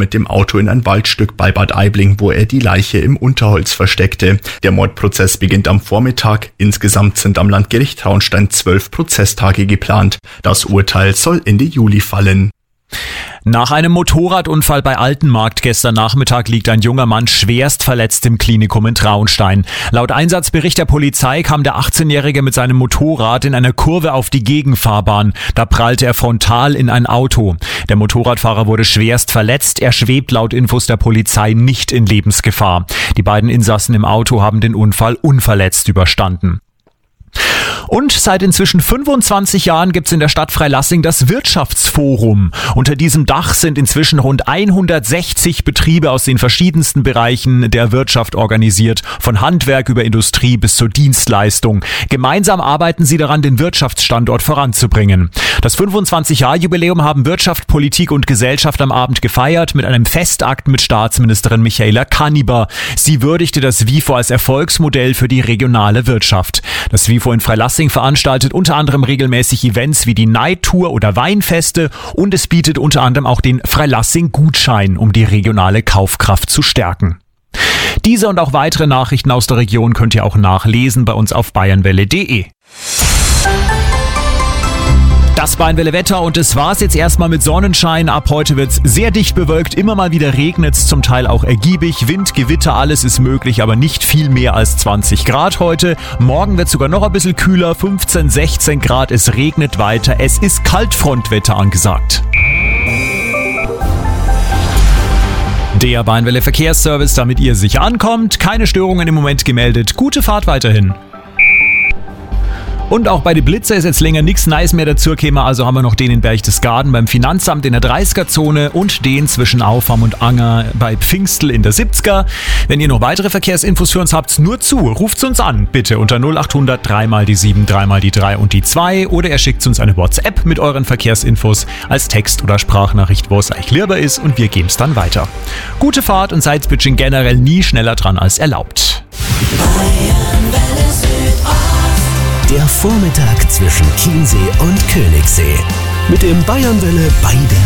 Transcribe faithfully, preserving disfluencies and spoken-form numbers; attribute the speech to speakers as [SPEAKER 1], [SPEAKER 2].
[SPEAKER 1] mit dem Auto in ein Waldstück bei Bad Aibling, wo er die Leiche im Unterholz versteckte. Der Mordprozess beginnt am Vormittag. Insgesamt sind am Landgericht Traunstein zwölf Prozesstage geplant. Das Urteil soll Ende Juli fallen.
[SPEAKER 2] Nach einem Motorradunfall bei Altenmarkt gestern Nachmittag liegt ein junger Mann schwerst verletzt im Klinikum in Traunstein. Laut Einsatzbericht der Polizei kam der achtzehnjährige mit seinem Motorrad in einer Kurve auf die Gegenfahrbahn. Da prallte er frontal in ein Auto. Der Motorradfahrer wurde schwerst verletzt. Er schwebt laut Infos der Polizei nicht in Lebensgefahr. Die beiden Insassen im Auto haben den Unfall unverletzt überstanden. Und seit inzwischen fünfundzwanzig Jahren gibt's in der Stadt Freilassing das Wirtschaftsforum. Unter diesem Dach sind inzwischen rund hundertsechzig Betriebe aus den verschiedensten Bereichen der Wirtschaft organisiert, von Handwerk über Industrie bis zur Dienstleistung. Gemeinsam arbeiten sie daran, den Wirtschaftsstandort voranzubringen. Das fünfundzwanzig-Jahr-Jubiläum haben Wirtschaft, Politik und Gesellschaft am Abend gefeiert mit einem Festakt mit Staatsministerin Michaela Kanniber. Sie würdigte das WIFO als Erfolgsmodell für die regionale Wirtschaft. Das WIFO in Freilassing veranstaltet unter anderem regelmäßig Events wie die Night Tour oder Weinfeste und es bietet unter anderem auch den Freilassing-Gutschein, um die regionale Kaufkraft zu stärken. Diese und auch weitere Nachrichten aus der Region könnt ihr auch nachlesen bei uns auf bayernwelle punkt de. Das Bayernwelle Wetter und es war's jetzt erstmal mit Sonnenschein. Ab heute wird's sehr dicht bewölkt, immer mal wieder regnet's, zum Teil auch ergiebig. Wind, Gewitter, alles ist möglich, aber nicht viel mehr als zwanzig Grad heute. Morgen wird's sogar noch ein bisschen kühler, fünfzehn, sechzehn Grad, es regnet weiter. Es ist Kaltfrontwetter angesagt. Der Bayernwelle Verkehrsservice, damit ihr sicher ankommt. Keine Störungen im Moment gemeldet. Gute Fahrt weiterhin. Und auch bei den Blitzer ist jetzt länger nichts Nice mehr dazu gekommen, also haben wir noch den in Berchtesgaden beim Finanzamt in der dreißiger-Zone und den zwischen Aufam und Anger bei Pfingstel in der siebziger. Wenn ihr noch weitere Verkehrsinfos für uns habt, nur zu, ruft uns an, bitte unter null acht hundert drei mal die sieben, drei mal die drei und die zwei oder ihr schickt uns eine WhatsApp mit euren Verkehrsinfos als Text- oder Sprachnachricht, wo es euch lieber ist und wir geben es dann weiter. Gute Fahrt und seid bitte generell nie schneller dran als erlaubt.
[SPEAKER 3] Der Vormittag zwischen Chiemsee und Königssee. Mit dem Bayernwelle Beider